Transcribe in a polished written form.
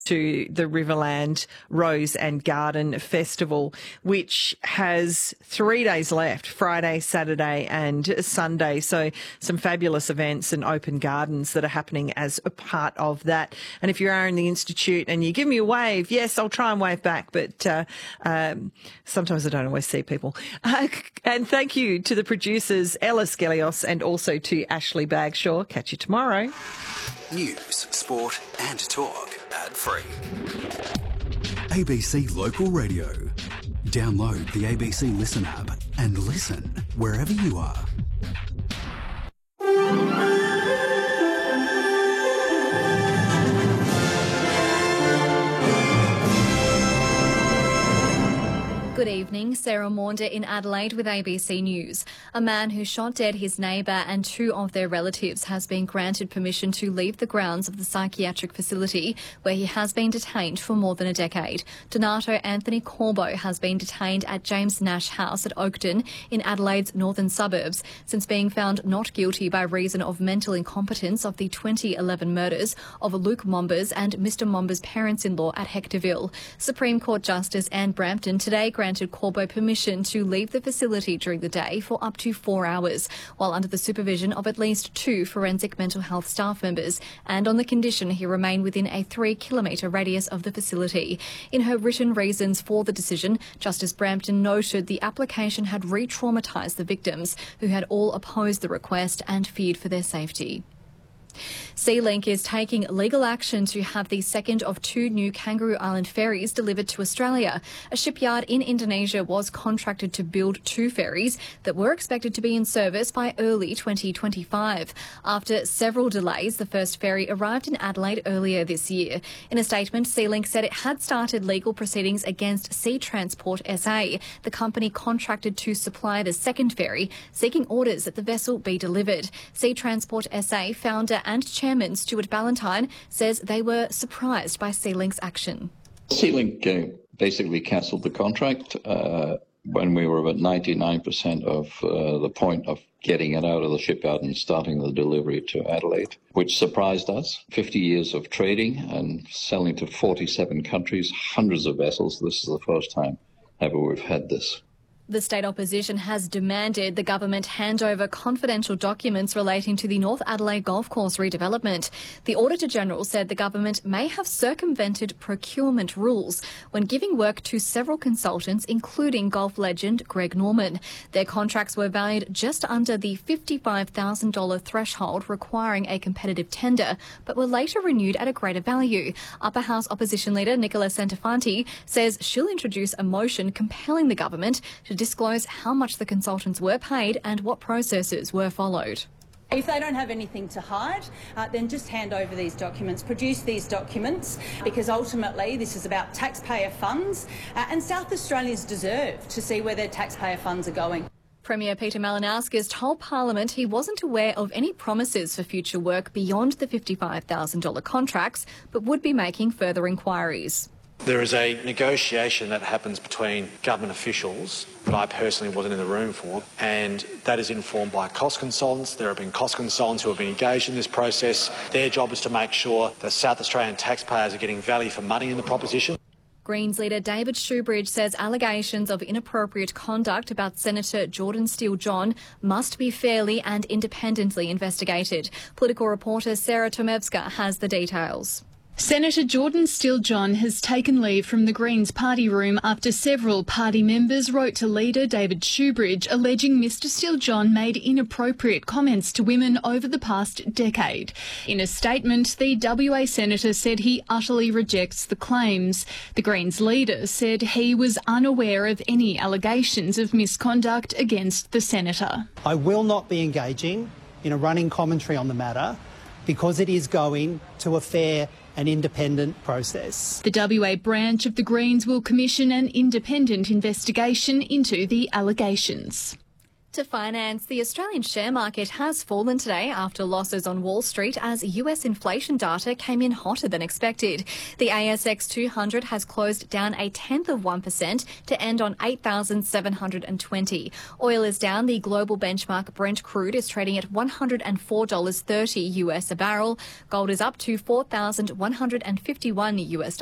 to the Riverland Rose and Garden Festival, which has 3 days left, Friday, Saturday and Sunday. So some fabulous events and open gardens that are happening as a part of that. And if you are in the Institute and you give me a wave, yes, I'll try and wave back, but sometimes I don't always see people. And thank you to the producers, Ella Skelios, and also to Ashley Bagshaw. Catch you tomorrow. News, sport and talk. Ad-free. ABC Local Radio. Download the ABC Listen app and listen wherever you are. Good evening, Sarah Maunder in Adelaide with ABC News. A man who shot dead his neighbour and 2 of their relatives has been granted permission to leave the grounds of the psychiatric facility where he has been detained for more than a decade. Donato Anthony Corbo has been detained at James Nash House at Oakden in Adelaide's northern suburbs since being found not guilty by reason of mental incompetence of the 2011 murders of Luke Mombers and Mr Mombers' parents-in-law at Hectorville. Supreme Court Justice Anne Brampton today granted Corbo permission to leave the facility during the day for up to 4 hours, while under the supervision of at least 2 forensic mental health staff members, and on the condition he remain within a 3-kilometre radius of the facility. In her written reasons for the decision, Justice Brampton noted the application had re-traumatised the victims, who had all opposed the request and feared for their safety. SeaLink is taking legal action to have the second of 2 new Kangaroo Island ferries delivered to Australia. A shipyard in Indonesia was contracted to build 2 ferries that were expected to be in service by early 2025. After several delays, the first ferry arrived in Adelaide earlier this year. In a statement, SeaLink said it had started legal proceedings against Sea Transport SA, the company contracted to supply the second ferry, seeking orders that the vessel be delivered. Sea Transport SA founder and chairman Stuart Ballantyne says they were surprised by SeaLink's action. SeaLink basically cancelled the contract when we were about 99% of the point of getting it out of the shipyard and starting the delivery to Adelaide, which surprised us. 50 years of trading and selling to 47 countries, hundreds of vessels. This is the first time ever we've had this. The state opposition has demanded the government hand over confidential documents relating to the North Adelaide Golf Course redevelopment. The Auditor-General said the government may have circumvented procurement rules when giving work to several consultants, including golf legend Greg Norman. Their contracts were valued just under the $55,000 threshold requiring a competitive tender, but were later renewed at a greater value. Upper House Opposition Leader Nicola Santafanti says she'll introduce a motion compelling the government to disclose how much the consultants were paid and what processes were followed. If they don't have anything to hide, then just hand over these documents, produce these documents, because ultimately this is about taxpayer funds and South Australians deserve to see where their taxpayer funds are going. Premier Peter Malinauskas told Parliament he wasn't aware of any promises for future work beyond the $55,000 contracts, but would be making further inquiries. There is a negotiation that happens between government officials that I personally wasn't in the room for, and that is informed by cost consultants. There have been cost consultants who have been engaged in this process. Their job is to make sure that South Australian taxpayers are getting value for money in the proposition. Greens leader David Shoebridge says allegations of inappropriate conduct about Senator Jordan Steele-John must be fairly and independently investigated. Political reporter Sarah Tomevska has the details. Senator Jordan Steele-John has taken leave from the Greens party room after several party members wrote to leader David Shoebridge alleging Mr Steele-John made inappropriate comments to women over the past decade. In a statement, the WA senator said he utterly rejects the claims. The Greens leader said he was unaware of any allegations of misconduct against the senator. I will not be engaging in a running commentary on the matter because it is going to a fair and independent process. The WA branch of the Greens will commission an independent investigation into the allegations. To finance, the Australian share market has fallen today after losses on Wall Street as US inflation data came in hotter than expected. The ASX 200 has closed down 0.1% to end on 8,720. Oil is down. The global benchmark Brent crude is trading at $104.30 US a barrel. Gold is up to $4,151 US.